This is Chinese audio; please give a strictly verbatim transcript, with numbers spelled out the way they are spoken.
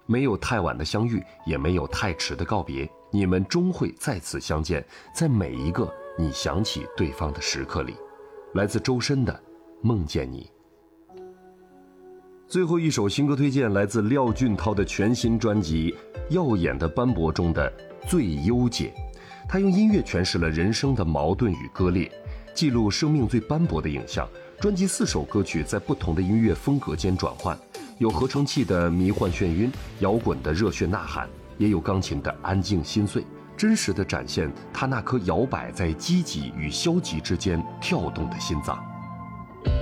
没有太晚的相遇，也没有太迟的告别，你们终会再次相见，在每一个你想起对方的时刻里。来自周深的《梦见你》。最后一首新歌推荐来自廖俊涛的全新专辑《耀眼的斑驳》中的《最优解》，他用音乐诠释了人生的矛盾与割裂，记录生命最斑驳的影像。专辑四首歌曲在不同的音乐风格间转换，有合成器的迷幻眩晕，摇滚的热血呐喊，也有钢琴的安静心碎，真实地展现他那颗摇摆在积极与消极之间跳动的心脏。